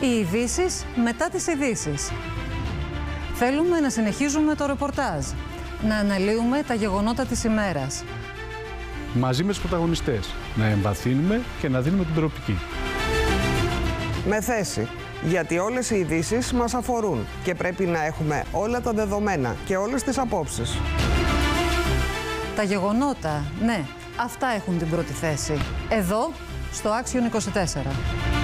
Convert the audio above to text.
Οι ειδήσεις μετά τις ειδήσεις. Θέλουμε να συνεχίζουμε το ρεπορτάζ, να αναλύουμε τα γεγονότα της ημέρας. Μαζί με τους πρωταγωνιστές, να εμβαθύνουμε και να δίνουμε την προοπτική. Με θέση, γιατί όλες οι ειδήσεις μας αφορούν και πρέπει να έχουμε όλα τα δεδομένα και όλες τις απόψεις. Τα γεγονότα, ναι, αυτά έχουν την πρώτη θέση. Εδώ, στο Άξιον 24.